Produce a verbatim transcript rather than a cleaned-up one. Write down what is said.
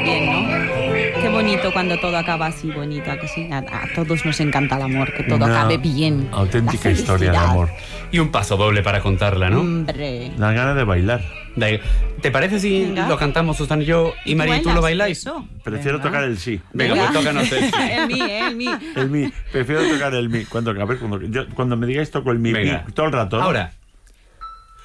también, ¿no? Qué bonito cuando todo acaba así, bonito. Que sí, a, a todos nos encanta el amor, que todo Una acabe bien. auténtica historia de amor. Y un paso doble para contarla, ¿no? Hombre. La gana de bailar. ¿Te parece si Venga. lo cantamos Susana y yo y María y tú lo bailáis? Eso. Prefiero Venga. tocar el sí. Venga, Venga. pues tócanos el sí. El mí, eh, el mí. El mi. Prefiero tocar el mi. Cuando, a ver, cuando, yo, cuando me digáis toco el mi, Venga. mi todo el rato, ¿no? Ahora.